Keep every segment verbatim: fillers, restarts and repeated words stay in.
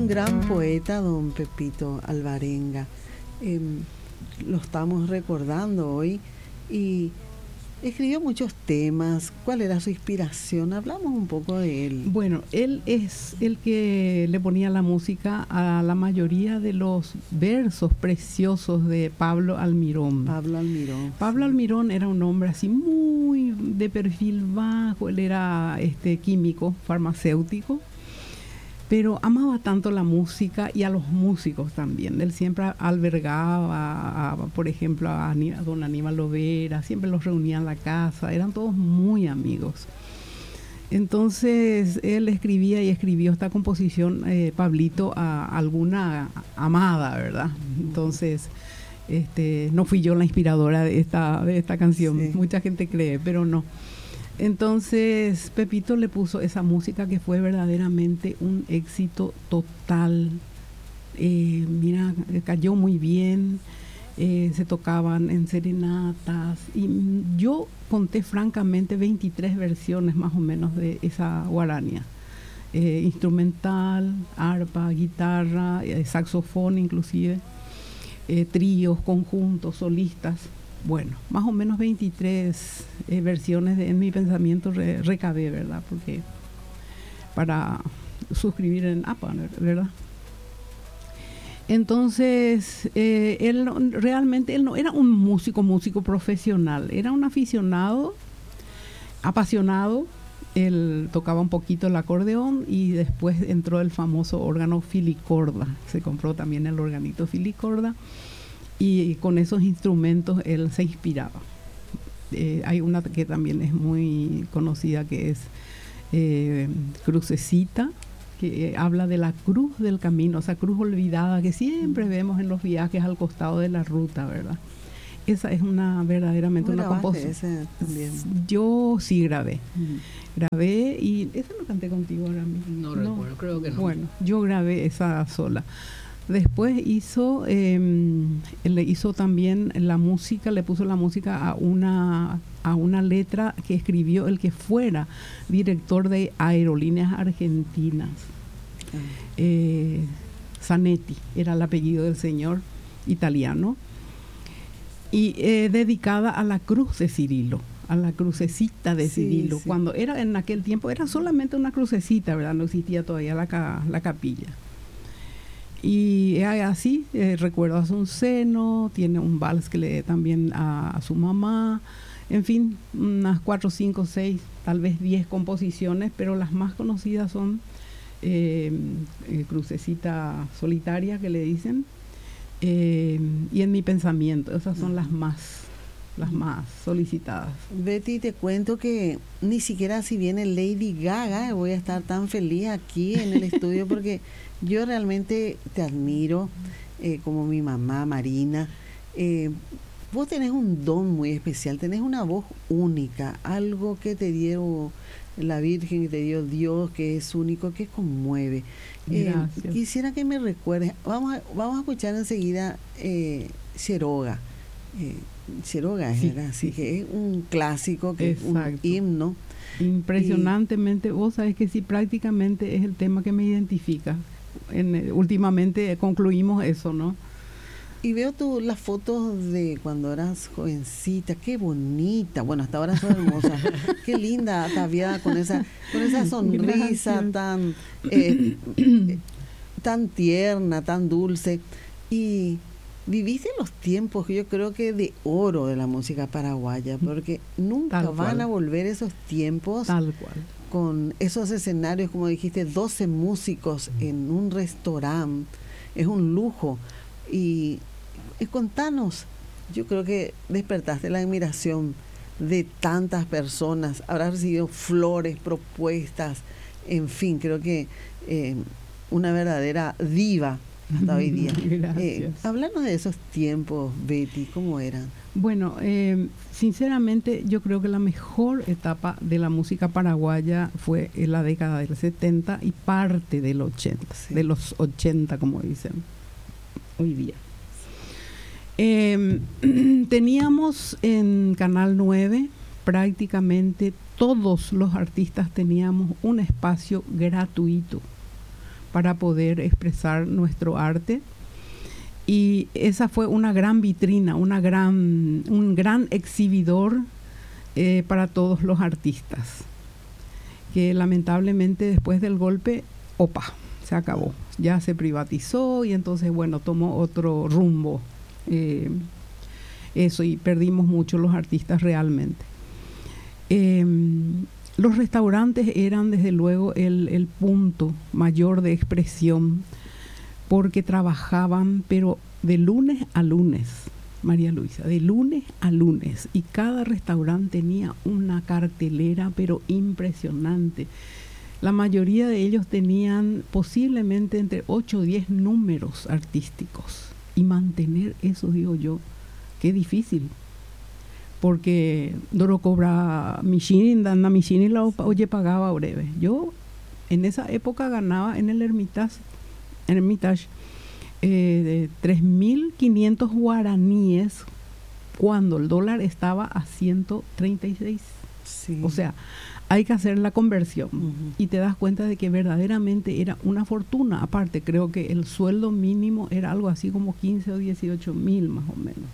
un gran poeta, don Pepito Alvarenga. Eh, lo estamos recordando hoy y escribió muchos temas. ¿Cuál era su inspiración? Hablamos un poco de él. Bueno, él es el que le ponía la música a la mayoría de los versos preciosos de Pablo Almirón. Pablo Almirón. Pablo sí. Almirón era un hombre así muy de perfil bajo. Él era este químico, farmacéutico, pero amaba tanto la música y a los músicos también. Él siempre albergaba, a, por ejemplo, a, Aní- a don Aníbal Lovera, siempre los reunía en la casa, eran todos muy amigos. Entonces él escribía y escribió esta composición, eh, Pablito, a alguna amada, ¿verdad? Entonces, este, no fui yo la inspiradora de esta, de esta canción, Sí. mucha gente cree, pero no. Entonces Pepito le puso esa música que fue verdaderamente un éxito total. Eh, mira, cayó muy bien, eh, se tocaban en serenatas y mm, yo conté francamente veintitrés versiones más o menos de esa guarania. Eh, instrumental, arpa, guitarra, eh, saxofón inclusive, eh, tríos, conjuntos, solistas. Bueno, más o menos veintitrés eh, versiones de En mi pensamiento re, recabé, ¿verdad? Porque para suscribir en A P A, ¿verdad? Entonces, eh, él no, realmente él no era un músico, músico profesional, era un aficionado, apasionado. Él tocaba un poquito el acordeón y después entró el famoso órgano filicorda. Se compró también el organito filicorda. Y con esos instrumentos él se inspiraba. Eh, hay una que también es muy conocida que es eh, Crucecita, que eh, habla de la cruz del camino, esa cruz olvidada que siempre vemos en los viajes al costado de la ruta, ¿verdad? Esa es una verdaderamente una composición. Yo sí grabé. Uh-huh. Grabé y esa no canté contigo ahora mismo. No, no recuerdo, creo que no. Bueno, yo grabé esa sola. Después hizo, eh, le hizo también la música, le puso la música a una, a una letra que escribió el que fuera director de Aerolíneas Argentinas. Uh-huh. Eh, Zanetti era el apellido del señor, italiano, y eh, dedicada a la cruz de Cirilo, a la crucecita de sí, Cirilo. Sí. Cuando era en aquel tiempo era solamente una crucecita, ¿verdad? No existía todavía la, ca- la capilla. Y así, eh, recuerdo a su seno, tiene un vals que le dé también a, a su mamá, en fin, unas cuatro, cinco, seis, tal vez diez composiciones, pero las más conocidas son eh, eh, Crucecita Solitaria, que le dicen, eh, y En mi pensamiento. Esas son uh-huh. las más, las más solicitadas. Betty, te cuento que ni siquiera si viene Lady Gaga voy a estar tan feliz aquí en el estudio porque yo realmente te admiro, eh, como mi mamá Marina. Eh, vos tenés un don muy especial, tenés una voz única, algo que te dio la Virgen, que te dio Dios, que es único, que conmueve. Eh, quisiera que me recuerdes, vamos a, vamos a escuchar enseguida eh, Quiroga. Eh, Quiroga, sí, ¿verdad? Así sí. que es un clásico, que Exacto. es un himno. Impresionantemente, y, vos sabés que sí, prácticamente es el tema que me identifica. En, últimamente concluimos eso, ¿no? Y veo tú las fotos de cuando eras jovencita, qué bonita, bueno, hasta ahora sos hermosa, qué linda, ataviada con esa, con esa sonrisa Gracias. tan eh, eh, tan tierna, tan dulce. Y viviste los tiempos, yo creo que de oro de la música paraguaya, porque nunca Tal van cual. a volver esos tiempos. Tal cual. Con esos escenarios, como dijiste, doce músicos en un restaurante, es un lujo. Y, y contanos, yo creo que despertaste la admiración de tantas personas, habrás recibido flores, propuestas, en fin, creo que eh, una verdadera diva hasta hoy día. Eh, háblanos de esos tiempos, Betty, ¿cómo eran? Bueno, eh, sinceramente yo creo que la mejor etapa de la música paraguaya fue en la década del setenta y parte del ochenta, sí. de los ochenta, como dicen hoy día. Eh, teníamos en Canal nueve prácticamente todos los artistas teníamos un espacio gratuito para poder expresar nuestro arte. Y esa fue una gran vitrina, una gran, un gran exhibidor eh, para todos los artistas, que lamentablemente después del golpe, opa, se acabó, ya se privatizó y entonces, bueno, tomó otro rumbo. Eh, eso, y perdimos mucho los artistas realmente. Eh, los restaurantes eran desde luego el, el punto mayor de expresión, porque trabajaban, pero de lunes a lunes, María Luisa, de lunes a lunes, y cada restaurante tenía una cartelera, pero impresionante. La mayoría de ellos tenían posiblemente entre ocho o diez números artísticos, y mantener eso, digo yo, qué difícil, porque Doro cobra Michini, Dana Michini la oye pagaba breve. Yo en esa época ganaba en el Hermitage, en Hermitage eh, de tres mil quinientos guaraníes cuando el dólar estaba a ciento treinta y seis. Sí. O sea, hay que hacer la conversión, uh-huh, y te das cuenta de que verdaderamente era una fortuna. Aparte, creo que el sueldo mínimo era algo así como quince o dieciocho mil más o menos.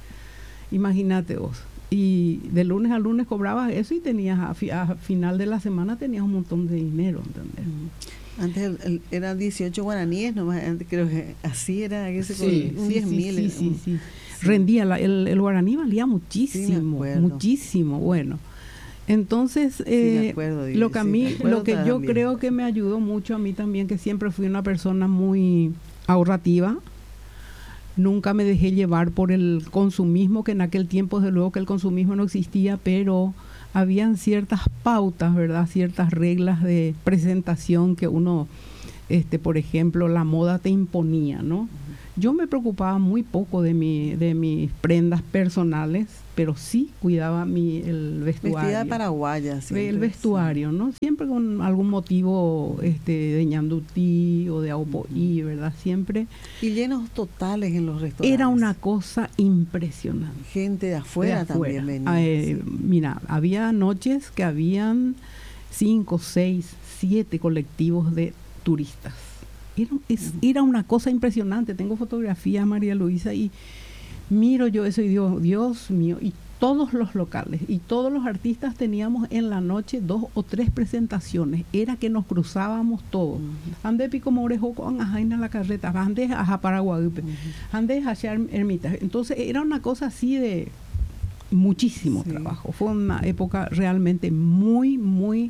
Imagínate vos. Y de lunes a lunes cobrabas eso y tenías a, fi- a final de la semana tenías un montón de dinero, ¿entendés? Uh-huh. Antes el, el, eran dieciocho guaraníes nomás, antes creo que así era, que se sí, un sí, diez sí, mil. sí, sí, sí. Rendía, la, el, el guaraní valía muchísimo, sí, muchísimo, bueno. Entonces, sí, eh, acuerdo, lo que a mí, sí, lo que yo también. creo que me ayudó mucho a mí también, que siempre fui una persona muy ahorrativa, nunca me dejé llevar por el consumismo, que en aquel tiempo, desde luego que el consumismo no existía, pero habían ciertas pautas, ¿verdad? Ciertas reglas de presentación que uno, este, por ejemplo, la moda te imponía, ¿no? Yo me preocupaba muy poco de mi, de mis prendas personales, pero sí cuidaba mi, el vestuario. Vestida paraguaya. Siempre, el vestuario, sí, ¿no? Siempre con algún motivo este, de ñandutí o de aupoí, ¿verdad? Siempre. Y llenos totales en los restaurantes. Era una cosa impresionante. Gente de afuera, de afuera. También venía. Eh, sí. Mira, había noches que habían cinco, seis, siete colectivos de turistas. Era, es, era una cosa impresionante. Tengo fotografías, María Luisa, y miro yo eso y digo, Dios mío, y todos los locales y todos los artistas teníamos en la noche dos o tres presentaciones. Era que nos cruzábamos todos. Ande pico morejo con ajaina la carreta, ande a Paraguayupe, ande a Hermitage. Entonces era una cosa así de muchísimo sí. trabajo. Fue una época realmente muy, muy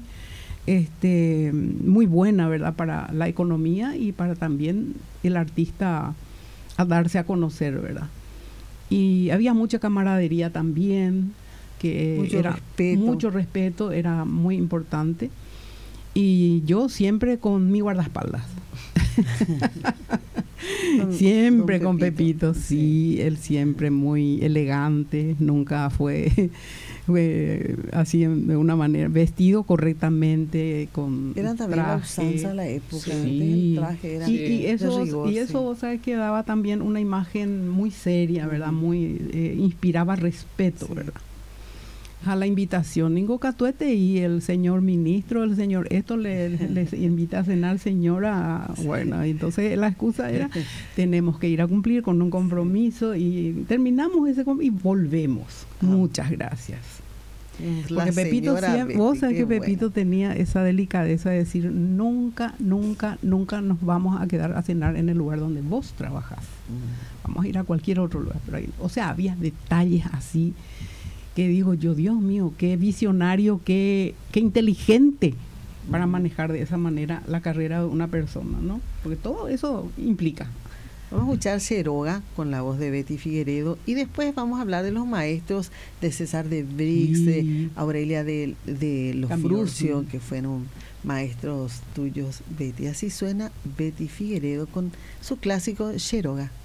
Este, muy buena, ¿verdad? Para la economía y para también el artista a darse a conocer, ¿verdad? Y había mucha camaradería también, que mucho era respeto. mucho respeto, era muy importante. Y yo siempre con mi guardaespaldas. con, siempre con Pepito, con Pepito sí, sí, él siempre muy elegante, nunca fue... Fue así de una manera, vestido correctamente, con eran también traje, la usanza de la época, sí. el traje era y, y eso, rigor, y eso sí. ¿sabes? Que daba también una imagen muy seria, ¿verdad? Muy, eh, inspiraba respeto, sí. ¿verdad? A la invitación, Ningo Catuete y el señor ministro, el señor esto le, les invita a cenar, señora, sí. bueno, entonces la excusa era, tenemos que ir a cumplir con un compromiso y terminamos ese compromiso y volvemos. Ah. Muchas gracias. La Porque Pepito, siempre, vos sabés que Pepito buena. tenía esa delicadeza de decir, nunca, nunca, nunca nos vamos a quedar a cenar en el lugar donde vos trabajás. Mm. Vamos a ir a cualquier otro lugar. Pero ahí, o sea, había detalles así que digo yo, Dios mío, qué visionario, qué, qué inteligente para manejar de esa manera la carrera de una persona, ¿no? Porque todo eso implica. Vamos a escuchar Xiroga con la voz de Betty Figueredo y después vamos a hablar de los maestros de César de Brix, sí. de Aurelia de, de los Frucio, sí. que fueron maestros tuyos, Betty. Así suena Betty Figueredo con su clásico Xiroga.